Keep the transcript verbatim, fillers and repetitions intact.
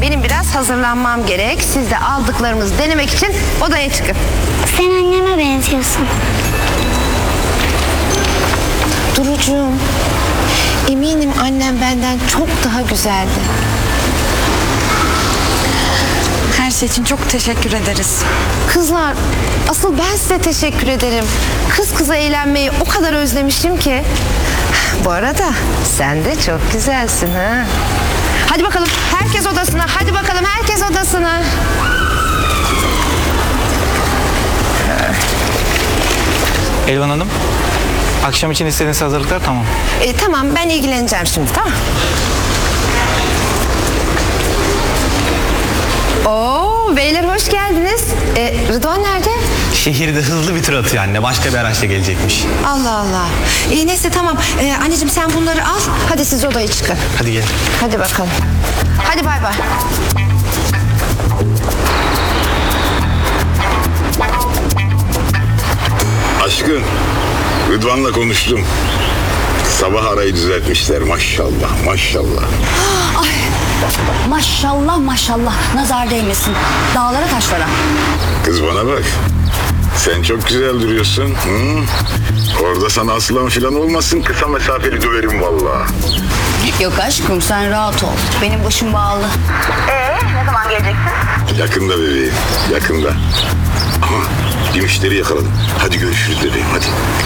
benim biraz hazırlanmam gerek. Siz de aldıklarımızı denemek için odaya çıkın. Sen anneme benziyorsun. Durucuğum, eminim annem benden çok daha güzeldi. Her şey için çok teşekkür ederiz. Kızlar, asıl ben size teşekkür ederim. Kız kıza eğlenmeyi o kadar özlemişim ki. Bu arada sen de çok güzelsin ha. Hadi bakalım herkes odasına. Hadi bakalım herkes odasına. Elvan Hanım, akşam için istediğiniz hazırlıklar tamam. E, tamam ben ilgileneceğim şimdi, tamam. Oo, beyler hoş geldiniz. E, Rıdvan nerede? Şehirde hızlı bir tur atıyor anne. Başka bir araçla gelecekmiş. Allah Allah. E, neyse tamam. E, anneciğim sen bunları al. Hadi siz odaya çıkın. Hadi gel. Hadi bakalım. Hadi bay bay. Aşkım, Rıdvan'la konuştum. Sabah arayı düzeltmişler maşallah maşallah. Maşallah maşallah, nazar değmesin. Dağlara taşlara. Kız bana bak. Sen çok güzel duruyorsun. Hı? Orada sana asılan filan olmasın. Kısa mesafeli döverim vallahi. Yok aşkım, sen rahat ol. Benim başım bağlı. Yakında bebeğim, yakında. Ama bir müşteri yakaladım. Hadi görüşürüz bebeğim, hadi.